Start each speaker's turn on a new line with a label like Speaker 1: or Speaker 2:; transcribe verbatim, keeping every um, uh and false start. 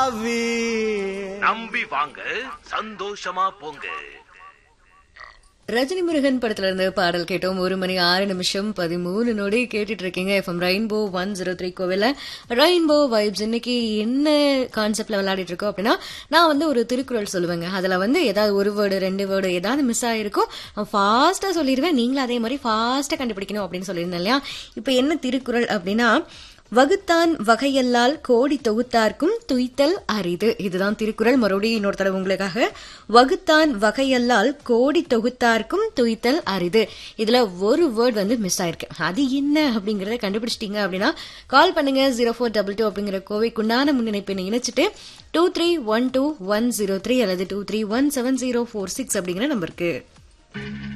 Speaker 1: ஆவி.
Speaker 2: நம்பி வாங்க, சந்தோஷமா போங்க.
Speaker 3: ரஜினி முருகன் படத்துல இருந்து பாடல் கேட்டோம். ஒரு மணி ஆறு நிமிஷம் பதிமூணு நொடி கேட்டுட்டு இருக்கீங்க. FM rainbow one zero three கோவில ரெயின்போ வைப்ஸ். இன்னைக்கு என்ன கான்செப்ட்ல விளையாடிட்டு இருக்கோம் அப்படின்னா, நான் வந்து ஒரு திருக்குறள் சொல்லுவேங்க. அதுல வந்து ஏதாவது ஒரு வேர்டு ரெண்டு வேர்டு ஏதாவது மிஸ் ஆயிருக்கும், ஃபாஸ்டா சொல்லிடுவேன். நீங்களும் அதே மாதிரி ஃபாஸ்டா கண்டுபிடிக்கணும் அப்படின்னு சொல்லியிருந்தேன் இல்லையா? இப்ப என்ன திருக்குறள் அப்படின்னா, வகுத்தான் வகையல்லால் கோடி தொகுத்தார்க்கும் துய்த்தல் அரிது. இதுதான் திருக்குறள். மறுபடியும் இன்னொரு தடவை உங்களுக்காக. வகுத்தான் வகையல்லால் கோடி தொகுத்தார்க்கும் துய்த்தல் அரிது. இதுல ஒரு வேர்ட் வந்து மிஸ் ஆயிருக்கு. அது என்ன அப்படிங்கறத கண்டுபிடிச்சிட்டீங்க அப்படின்னா கால் பண்ணுங்க. ஜீரோ ஃபோர் டபுள் டூ அப்படிங்கிற கோவைக்குண்டான முன்னிணைப்பை இணைச்சிட்டு two three one two one zero three அல்லது two three one seven zero four six அப்படிங்கிற நம்பருக்கு.